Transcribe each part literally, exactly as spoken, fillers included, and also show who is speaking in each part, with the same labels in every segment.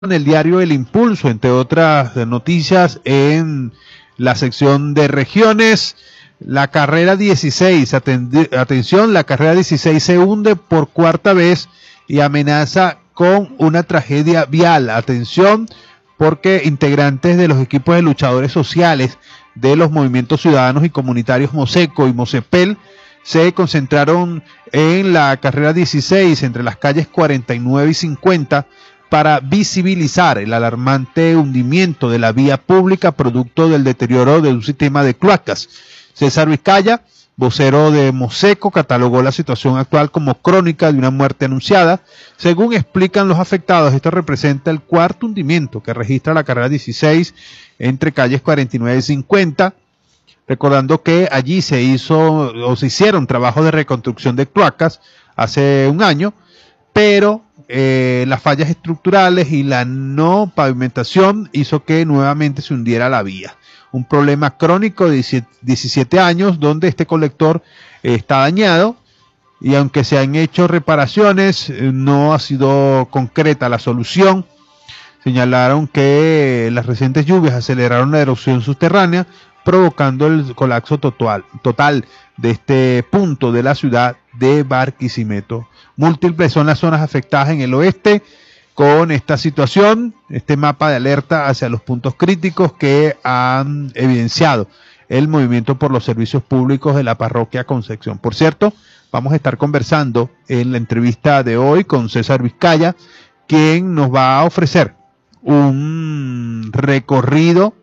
Speaker 1: en el diario El Impulso, entre otras noticias en la sección de regiones. La carrera dieciséis, atención, la carrera dieciséis se hunde por cuarta vez y amenaza con una tragedia vial. Atención, porque integrantes de los equipos de luchadores sociales de los movimientos ciudadanos y comunitarios Moseco y Mosepel se concentraron en la carrera dieciséis entre las calles cuarenta y nueve y cincuenta para visibilizar el alarmante hundimiento de la vía pública producto del deterioro de un sistema de cloacas. César Vizcaya, vocero de Moseco, catalogó la situación actual como crónica de una muerte anunciada. Según explican los afectados, esto representa el cuarto hundimiento que registra la carrera dieciséis entre calles cuarenta y nueve y cincuenta, recordando que allí se hizo o se hicieron trabajos de reconstrucción de cloacas hace un año, pero eh, las fallas estructurales y la no pavimentación hizo que nuevamente se hundiera la vía. Un problema crónico de diecisiete años donde este colector eh, está dañado y aunque se han hecho reparaciones, eh, no ha sido concreta la solución. Señalaron que las recientes lluvias aceleraron la erosión subterránea, provocando el colapso total, total de este punto de la ciudad de Barquisimeto. Múltiples son las zonas afectadas en el oeste con esta situación, este mapa de alerta hacia los puntos críticos que han evidenciado el movimiento por los servicios públicos de la parroquia Concepción. Por cierto, vamos a estar conversando en la entrevista de hoy con César Vizcaya, quien nos va a ofrecer un recorrido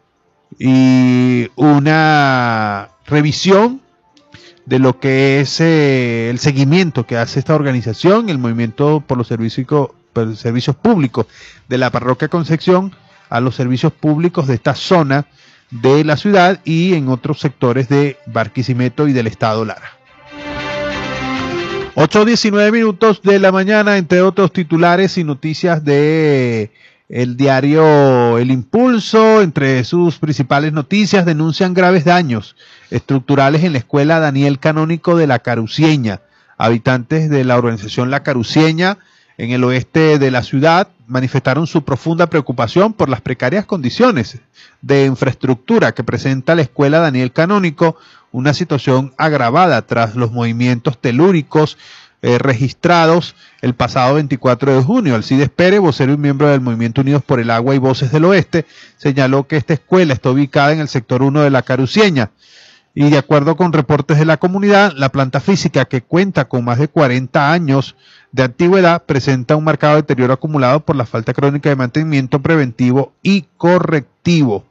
Speaker 1: y una revisión de lo que es eh, el seguimiento que hace esta organización, el movimiento por los servicios, por los servicios públicos de la parroquia Concepción, a los servicios públicos de esta zona de la ciudad y en otros sectores de Barquisimeto y del estado Lara. ocho diecinueve minutos de la mañana, entre otros titulares y noticias de el diario El Impulso. Entre sus principales noticias, denuncian graves daños estructurales en la escuela Daniel Canónico de La Carucieña. Habitantes de la organización La Carucieña en el oeste de la ciudad manifestaron su profunda preocupación por las precarias condiciones de infraestructura que presenta la escuela Daniel Canónico, una situación agravada tras los movimientos telúricos Eh, registrados el pasado veinticuatro de junio. Alcides Pérez, vocero y miembro del Movimiento Unidos por el Agua y Voces del Oeste, señaló que esta escuela está ubicada en el sector uno de La Carucieña y, de acuerdo con reportes de la comunidad, la planta física, que cuenta con más de cuarenta años de antigüedad, presenta un marcado deterioro acumulado por la falta crónica de mantenimiento preventivo y correctivo.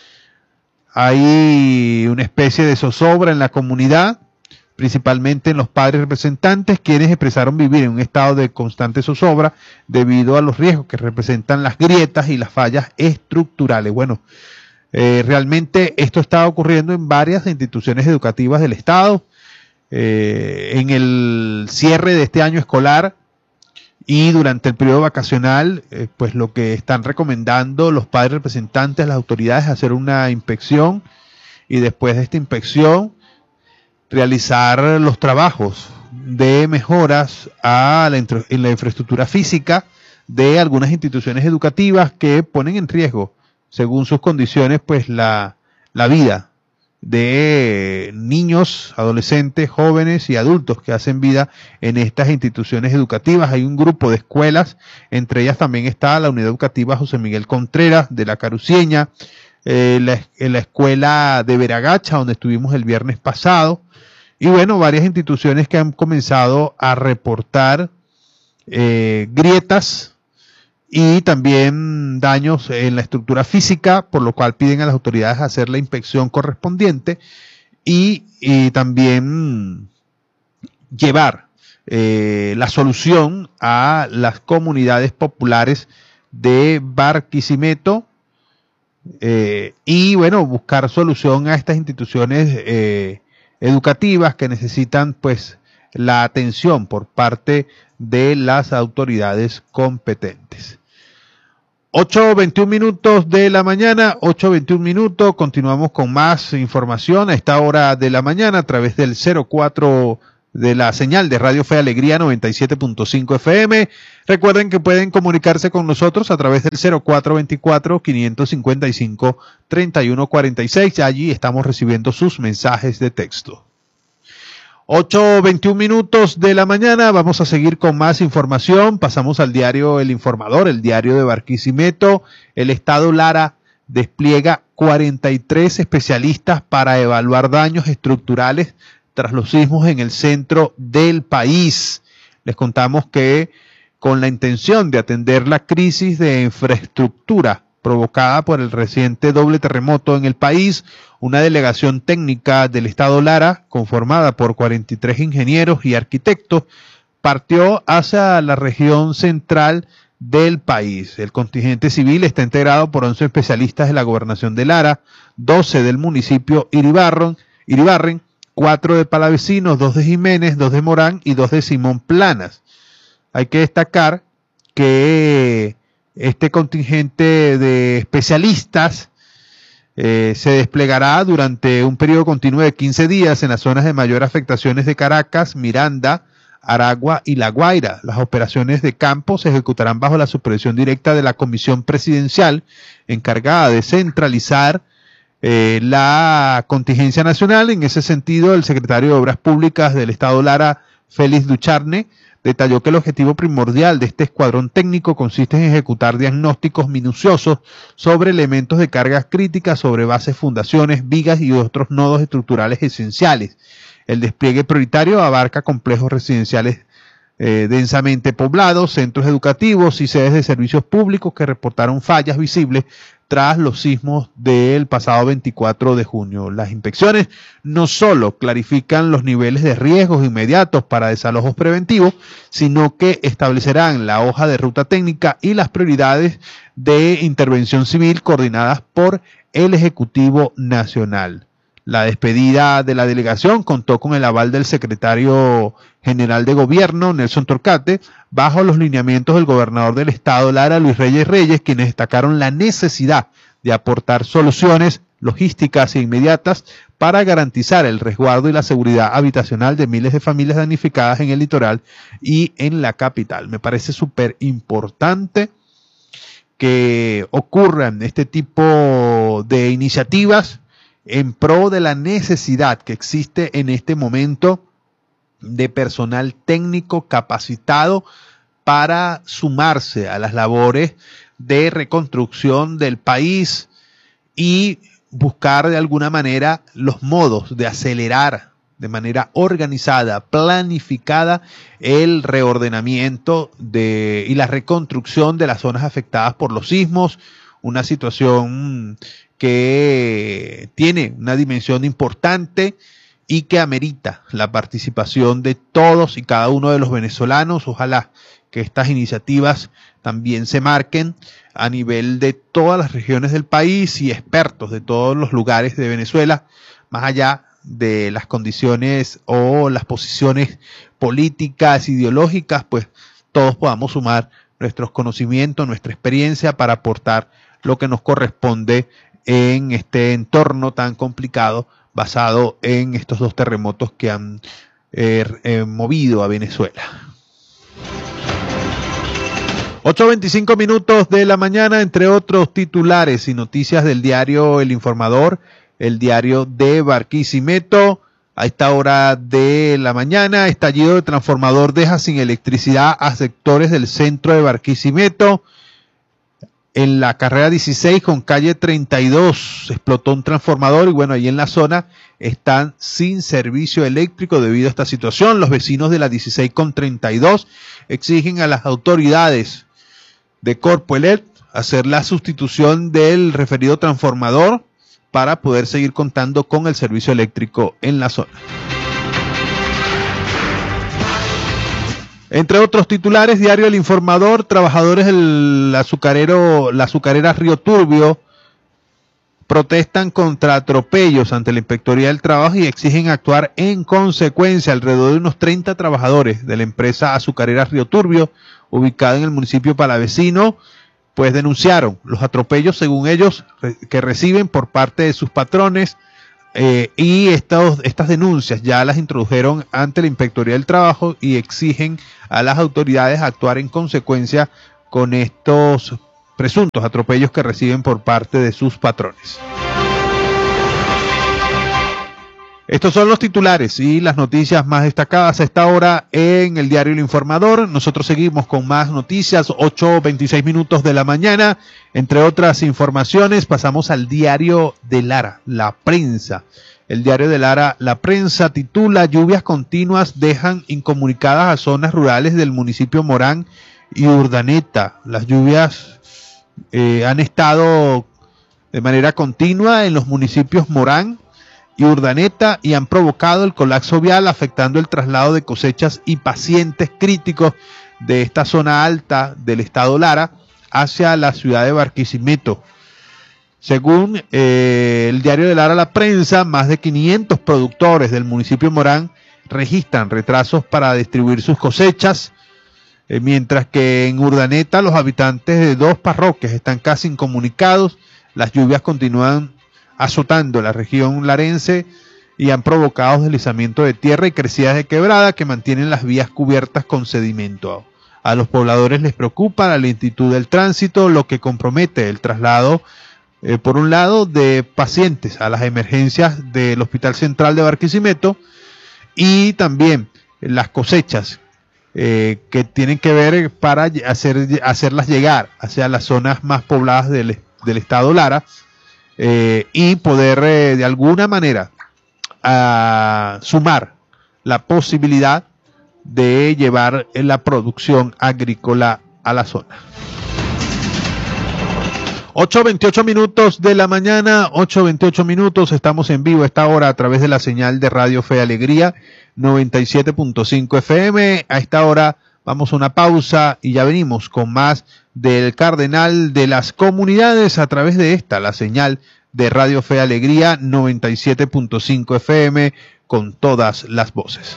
Speaker 1: Hay una especie de zozobra en la comunidad, principalmente en los padres representantes, quienes expresaron vivir en un estado de constante zozobra debido a los riesgos que representan las grietas y las fallas estructurales. Bueno, eh, realmente esto está ocurriendo en varias instituciones educativas del estado. Eh, en el cierre de este año escolar y durante el periodo vacacional, eh, pues lo que están recomendando los padres representantes, las autoridades, es hacer una inspección y después de esta inspección realizar los trabajos de mejoras a la, en la infraestructura física de algunas instituciones educativas que ponen en riesgo, según sus condiciones, pues la, la vida de niños, adolescentes, jóvenes y adultos que hacen vida en estas instituciones educativas. Hay un grupo de escuelas, entre ellas también está la Unidad Educativa José Miguel Contreras de La Carucieña, eh, la, la escuela de Veragacha, donde estuvimos el viernes pasado, y bueno, varias instituciones que han comenzado a reportar eh, grietas y también daños en la estructura física, por lo cual piden a las autoridades hacer la inspección correspondiente y, y también llevar eh, la solución a las comunidades populares de Barquisimeto eh, y bueno, buscar solución a estas instituciones eh, educativas que necesitan pues la atención por parte de las autoridades competentes. ocho veintiún minutos de la mañana, ocho veintiún minutos, continuamos con más información a esta hora de la mañana a través del cero cuatro de la señal de Radio Fe Alegría noventa y siete punto cinco F M. Recuerden que pueden comunicarse con nosotros a través del cero cuatro veinticuatro, quinientos cincuenta y cinco, treinta y uno cuarenta y seis. Allí estamos recibiendo sus mensajes de texto. ocho veintiún minutos de la mañana. Vamos a seguir con más información. Pasamos al diario El Informador, el diario de Barquisimeto. El Estado Lara despliega cuarenta y tres especialistas para evaluar daños estructurales tras los sismos en el centro del país. Les contamos que con la intención de atender la crisis de infraestructura provocada por el reciente doble terremoto en el país, una delegación técnica del Estado Lara, conformada por cuarenta y tres ingenieros y arquitectos, partió hacia la región central del país. El contingente civil está integrado por once especialistas de la gobernación de Lara, doce del municipio Iribarren, Iribarren, cuatro de Palavecinos, dos de Jiménez, dos de Morán y dos de Simón Planas. Hay que destacar que este contingente de especialistas eh, se desplegará durante un periodo continuo de quince días en las zonas de mayor afectaciones de Caracas, Miranda, Aragua y La Guaira. Las operaciones de campo se ejecutarán bajo la supervisión directa de la Comisión Presidencial encargada de centralizar Eh, la contingencia nacional. En ese sentido, el secretario de Obras Públicas del Estado Lara, Félix Ducharne, detalló que el objetivo primordial de este escuadrón técnico consiste en ejecutar diagnósticos minuciosos sobre elementos de cargas críticas, sobre bases, fundaciones, vigas y otros nodos estructurales esenciales. El despliegue prioritario abarca complejos residenciales eh, densamente poblados, centros educativos y sedes de servicios públicos que reportaron fallas visibles tras los sismos del pasado veinticuatro de junio. Las inspecciones no solo clarifican los niveles de riesgos inmediatos para desalojos preventivos, sino que establecerán la hoja de ruta técnica y las prioridades de intervención civil coordinadas por el Ejecutivo Nacional. La despedida de la delegación contó con el aval del secretario general de gobierno, Nelson Torcate, bajo los lineamientos del gobernador del estado Lara, Luis Reyes Reyes, quienes destacaron la necesidad de aportar soluciones logísticas e inmediatas para garantizar el resguardo y la seguridad habitacional de miles de familias damnificadas en el litoral y en la capital. Me parece súper importante que ocurran este tipo de iniciativas en pro de la necesidad que existe en este momento de personal técnico capacitado para sumarse a las labores de reconstrucción del país y buscar de alguna manera los modos de acelerar de manera organizada, planificada, el reordenamiento de, y la reconstrucción de las zonas afectadas por los sismos, una situación que tiene una dimensión importante y que amerita la participación de todos y cada uno de los venezolanos. Ojalá que estas iniciativas también se marquen a nivel de todas las regiones del país y expertos de todos los lugares de Venezuela, más allá de las condiciones o las posiciones políticas, ideológicas, pues todos podamos sumar nuestros conocimientos, nuestra experiencia para aportar lo que nos corresponde en este entorno tan complicado basado en estos dos terremotos que han eh, eh, movido a Venezuela. ocho veinticinco minutos de la mañana, entre otros titulares y noticias del diario El Informador, el diario de Barquisimeto. A esta hora de la mañana, estallido de transformador deja sin electricidad a sectores del centro de Barquisimeto. En la carrera dieciséis con calle treinta y dos explotó un transformador y bueno, ahí en la zona están sin servicio eléctrico debido a esta situación. Los vecinos de la dieciséis con treinta y dos exigen a las autoridades de Corpoelec hacer la sustitución del referido transformador para poder seguir contando con el servicio eléctrico en la zona. Entre otros titulares, diario El Informador, trabajadores del azucarero, la azucarera Río Turbio protestan contra atropellos ante la Inspectoría del Trabajo y exigen actuar en consecuencia. Alrededor de unos treinta trabajadores de la empresa azucarera Río Turbio, ubicada en el municipio palavecino, pues denunciaron los atropellos, según ellos, que reciben por parte de sus patrones Eh, y estos, estas denuncias ya las introdujeron ante la Inspectoría del Trabajo y exigen a las autoridades actuar en consecuencia con estos presuntos atropellos que reciben por parte de sus patrones. Estos son los titulares y las noticias más destacadas a esta hora en el diario El Informador. Nosotros seguimos con más noticias, ocho veintiséis minutos de la mañana. Entre otras informaciones, pasamos al diario de Lara, La Prensa. El diario de Lara, La Prensa, titula: lluvias continuas dejan incomunicadas a zonas rurales del municipio Morán y Urdaneta. Las lluvias eh, han estado de manera continua en los municipios Morán y Urdaneta y han provocado el colapso vial, afectando el traslado de cosechas y pacientes críticos de esta zona alta del estado Lara hacia la ciudad de Barquisimeto. Según eh, el diario de Lara, La Prensa, más de quinientos productores del municipio Morán registran retrasos para distribuir sus cosechas, eh, mientras que en Urdaneta los habitantes de dos parroquias están casi incomunicados. Las lluvias continúan azotando la región larense y han provocado deslizamiento de tierra y crecidas de quebrada que mantienen las vías cubiertas con sedimento. A los pobladores les preocupa la lentitud del tránsito, lo que compromete el traslado, eh, por un lado, de pacientes a las emergencias del Hospital Central de Barquisimeto y también las cosechas eh, que tienen que ver para hacer, hacerlas llegar hacia las zonas más pobladas del, del estado Lara. Eh, y poder eh, de alguna manera a sumar la posibilidad de llevar la producción agrícola a la zona. ocho veintiocho minutos de la mañana, ocho veintiocho minutos, estamos en vivo a esta hora a través de la señal de Radio Fe y Alegría noventa y siete punto cinco F M. A esta hora vamos a una pausa y ya venimos con más del Cardenal de las Comunidades a través de esta, la señal de Radio Fe y Alegría noventa y siete punto cinco F M, con todas las voces.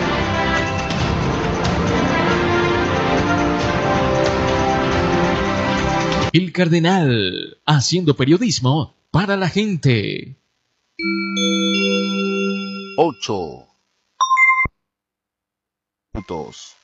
Speaker 2: El Cardenal, haciendo periodismo para la gente.
Speaker 3: Ocho puntos.